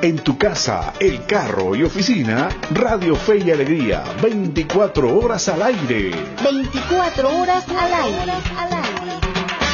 en tu casa, el carro y oficina, Radio Fe y Alegría, 24 horas al aire. 24 horas al aire.